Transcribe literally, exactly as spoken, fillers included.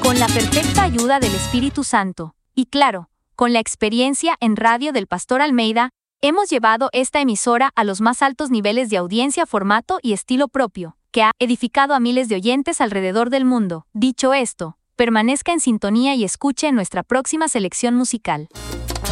Con la perfecta ayuda del Espíritu Santo, y claro, con la experiencia en radio del Pastor Almeida, hemos llevado esta emisora a los más altos niveles de audiencia, formato y estilo propio, que ha edificado a miles de oyentes alrededor del mundo. Dicho esto, permanezca en sintonía y escuche nuestra próxima selección musical.